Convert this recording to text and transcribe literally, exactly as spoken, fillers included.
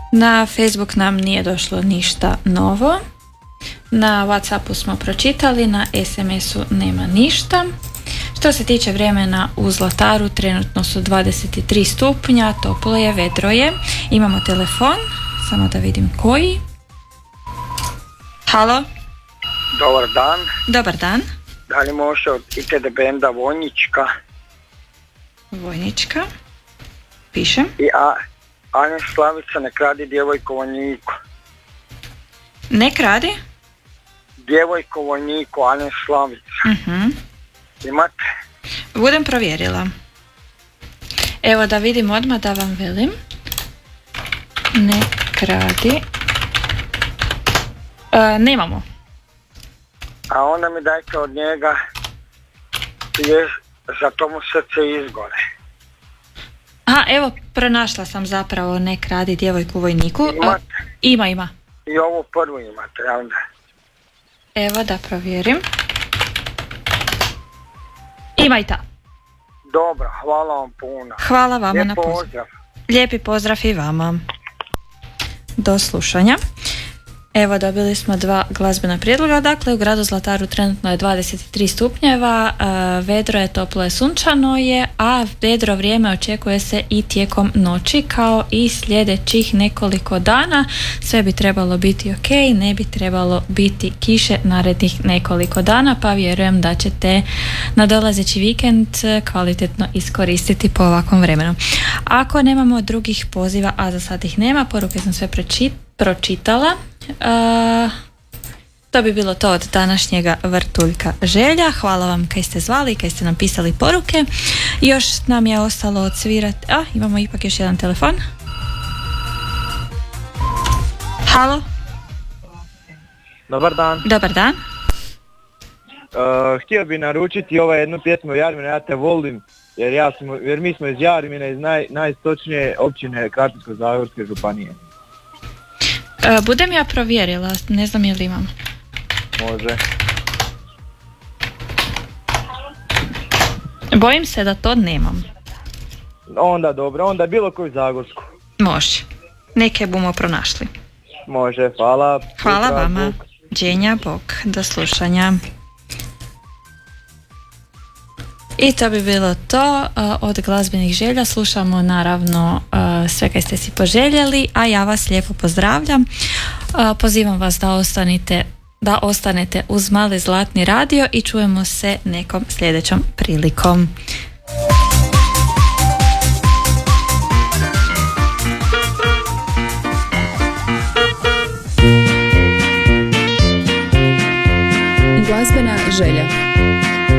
Na Facebook nam nije došlo ništa novo. Na WhatsAppu smo pročitali, na es em esu nema ništa. Što se tiče vremena u Zlataru, trenutno su dvadeset tri stupnja, toplo je, vedro je. Imamo telefon, samo da vidim koji. Halo? Dobar dan. Dobar dan. Da li može od i te de benda Vojnička? Vojnička. Pišem. I a, Ane Slavica, ne kradi djevojko vojniku. Ne kradi? Djevojko vojniku, Ane Slavica. Uh-huh. Imate? Budem provjerila. Evo da vidim odmah da vam velim. Ne kradi. E, nemamo. A onda mi dajte od njega je za to mu srce izgore. Aha, evo, pronašla sam zapravo Ne kradi djevojku vojniku. Imate? A, ima, ima. I ovu prvu imate, jel da? Evo da provjerim. Ima i ta. Dobro, hvala vam puno. Hvala vama Lijep na pozdrav. pozdrav. Lijepi pozdrav i vama. Do slušanja. Evo, dobili smo dva glazbena prijedloga. Dakle, u gradu Zlataru trenutno je dvadeset tri stupnjeva, vedro je, toplo je, sunčano je, a vedro vrijeme očekuje se i tijekom noći, kao i sljedećih nekoliko dana. Sve bi trebalo biti ok, ne bi trebalo biti kiše narednih nekoliko dana, pa vjerujem da ćete nadolazeći vikend kvalitetno iskoristiti po ovakvom vremenu. Ako nemamo drugih poziva, a za sad ih nema, poruke sam sve prečit, pročitala. Uh, to bi bilo to od današnjega vrtuljka želja. Hvala vam kaj ste zvali, kaj ste nam pisali poruke. Još nam je ostalo odsvirati. A, imamo ipak još jedan telefon. Halo? Dobar dan. Dobar dan. Uh, htio bi naručiti ovaj jednu pjesmu Jarmina, ja te volim, jer, ja smo, jer mi smo iz Jarmina, iz naj, najistočnije općine Krapinsko-zagorske županije. Uh, budem ja provjerila, ne znam je li imam. Može. Bojim se da to nemam. Onda dobro, onda bilo koju zagorsku. Može. Neke bumo pronašli. Može, hvala. Hvala Putra, vama. Bog. Đenja, bog. Do slušanja. I to bi bilo to od glazbenih želja. Slušamo naravno sve kaj ste si poželjeli, a ja vas lijepo pozdravljam. Pozivam vas da ostanete, da ostanete uz Mali zlatni radio i čujemo se nekom sljedećom prilikom. Glazbena želja.